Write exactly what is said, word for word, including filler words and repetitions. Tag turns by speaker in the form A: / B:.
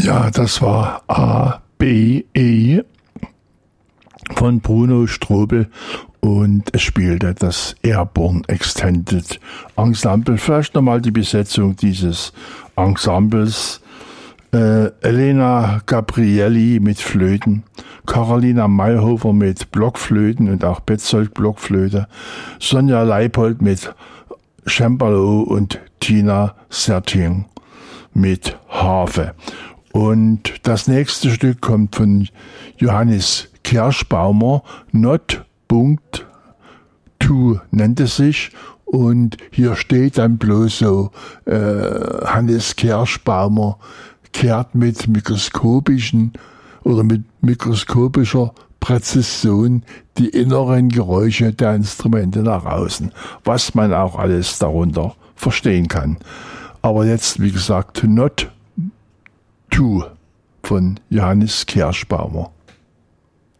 A: Ja, das war A B E von Bruno Strobel und es spielte das Airborne Extended Ensemble. Vielleicht nochmal die Besetzung dieses Ensembles. Äh, Elena Gabrielli mit Flöten, Carolina Mayhofer mit Blockflöten und auch Petzold Blockflöte, Sonja Leipold mit Cembalo und Tina Serting mit Harfe. Und das nächste Stück kommt von Johannes Kerschbaumer, Not Punkt to nennt es sich. Und hier steht dann bloß so, äh, Hannes Kerschbaumer kehrt mit mikroskopischen oder mit mikroskopischer Präzision die inneren Geräusche der Instrumente nach außen, was man auch alles darunter verstehen kann. Aber jetzt, wie gesagt, Not To von Johannes Kerschbaumer.